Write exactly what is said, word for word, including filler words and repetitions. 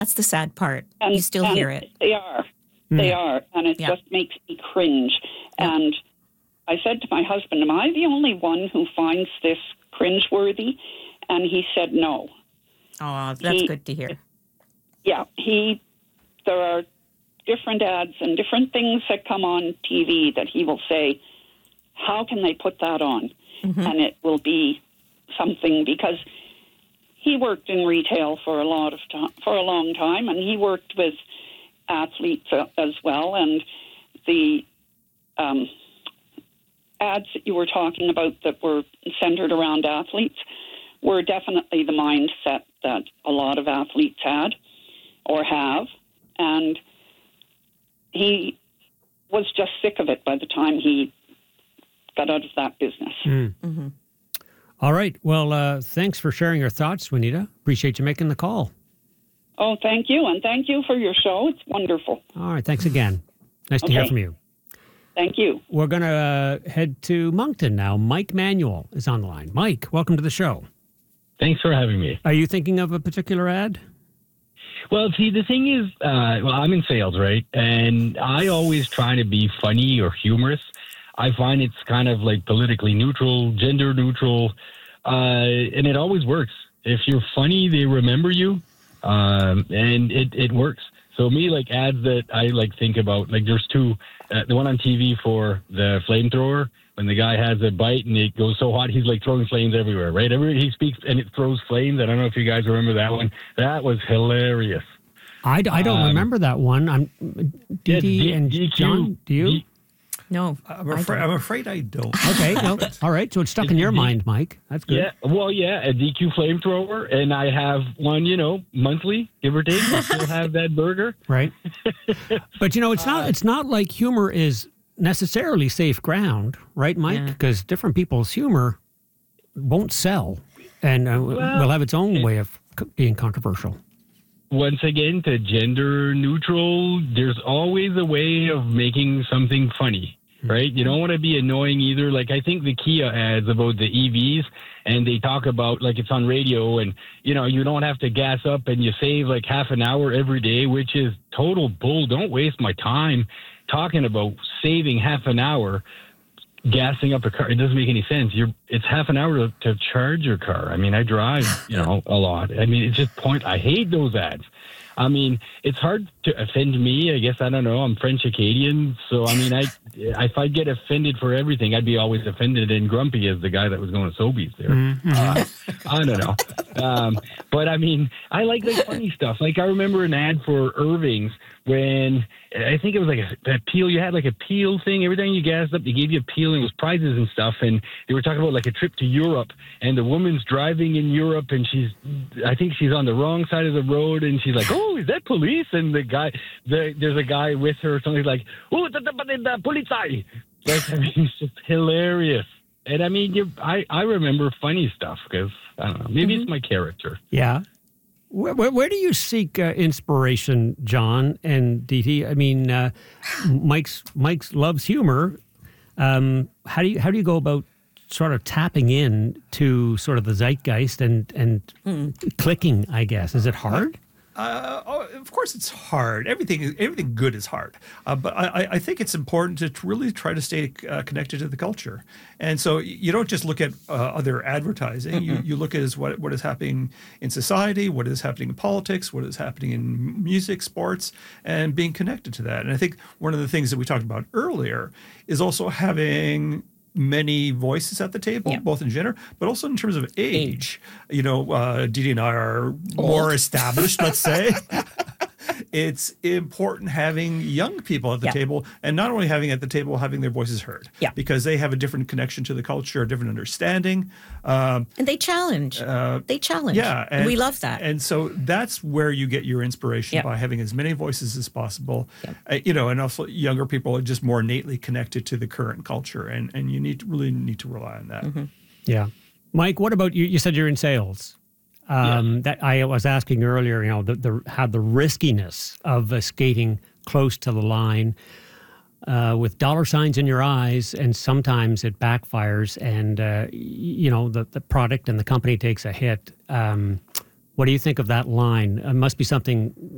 That's the sad part. And, you still and hear it. They are. Mm. They are. And it yeah. just makes me cringe. Yeah. And I said to my husband, am I the only one who finds this cringeworthy? And he said no. Oh, that's he, good to hear. Yeah. He, there are different ads and different things that come on T V that he will say, how can they put that on? Mm-hmm. And it will be something, because he worked in retail for a lot of time, for a long time, and he worked with athletes uh, as well. And the um, ads that you were talking about that were centered around athletes were definitely the mindset that a lot of athletes had or have. And he was just sick of it by the time he got out of that business. Mm. Mm-hmm. All right. Well, uh, thanks for sharing your thoughts, Juanita. Appreciate you making the call. Oh, thank you. And thank you for your show. It's wonderful. All right. Thanks again. Nice okay. to hear from you. Thank you. We're going to uh, head to Moncton now. Mike Manuel is on the line. Mike, welcome to the show. Thanks for having me. Are you thinking of a particular ad? Well, see, the thing is, uh, well, I'm in sales, right? And I always try to be funny or humorous. I find it's kind of like politically neutral, gender neutral, uh, and it always works. If you're funny, they remember you, um, and it, it works. So me, like ads that I like think about, like there's two, uh, the one on T V for the flamethrower, when the guy has a bite and it goes so hot, he's like throwing flames everywhere, right? Everywhere he speaks and it throws flames. I don't know if you guys remember that one. That was hilarious. I, I don't um, remember that one. I'm Dee yeah, and D- John, do you? D- No, I'm afraid I, I'm afraid I don't. Okay, no, all right. So it's stuck in your mind, Mike. That's good. Yeah, well, yeah, a D Q flamethrower, and I have one, you know, monthly, give or take. I still have that burger, right? But you know, it's not. It's not like humor is necessarily safe ground, right, Mike? Because yeah. different people's humor won't sell, and uh, well, will have its own way of being controversial. Once again, to gender neutral, there's always a way of making something funny, right? You don't want to be annoying either. Like, I think the Kia ads about the E Vs, and they talk about, like, it's on radio, and, you know, you don't have to gas up, and you save, like, half an hour every day, which is total bull. Don't waste my time talking about saving half an hour gassing up a car. It doesn't make any sense. You're it's half an hour to, to charge your car. I mean, I drive, you know, a lot. I mean, it's just point. I hate those ads. I mean, it's hard to offend me. I guess, I don't know. I'm French Acadian. So, I mean, I if I get offended for everything, I'd be always offended and grumpy as the guy that was going to Sobeys there. Mm-hmm. Uh, I don't know. Um, but, I mean, I like like funny stuff. Like, I remember an ad for Irving's when I think it was like a, a peel. You had like a peel thing. Every time you gassed up, they gave you a peel and it was prizes and stuff. And they were talking about like a trip to Europe, and the woman's driving in Europe, and she's, I think she's on the wrong side of the road, and she's like, oh, is that police? And the guy, the, there's a guy with her or something like, oh, the, the, the polizei. Like, I mean, it's just hilarious. And I mean, you, I, I remember funny stuff because, I don't know, maybe mm-hmm. it's my character. Yeah. Where, where, where do you seek uh, inspiration, John and Dee Dee? I mean, uh, Mike's Mike's loves humor. Um, how do you how do you go about sort of tapping in to sort of the zeitgeist and and mm. clicking? I guess, is it hard? Uh, oh, of course, it's hard. Everything, everything good is hard. Uh, but I, I think it's important to really try to stay uh, connected to the culture. And so you don't just look at uh, other advertising. Mm-hmm. You you look at what what is happening in society, what is happening in politics, what is happening in music, sports, and being connected to that. And I think one of the things that we talked about earlier is also having many voices at the table, yeah. both in gender, but also in terms of age. age. You know, uh, Dee Dee and I are Old. more established, let's say. It's important having young people at the yeah. table, and not only having at the table, having their voices heard. Yeah. Because they have a different connection to the culture, a different understanding. Um, and they challenge. Uh, they challenge. Yeah. And, and we love that. And so that's where you get your inspiration yeah. by having as many voices as possible. Yeah. Uh, you know, and also younger people are just more innately connected to the current culture, and, and you need to really need to rely on that. Mm-hmm. Yeah. Mike, what about you? You said you're in sales. Um, yeah. That I was asking earlier, you know, the, the how the riskiness of uh, skating close to the line uh, with dollar signs in your eyes, and sometimes it backfires, and uh, you know the the product and the company takes a hit. Um, what do you think of that line? It must be something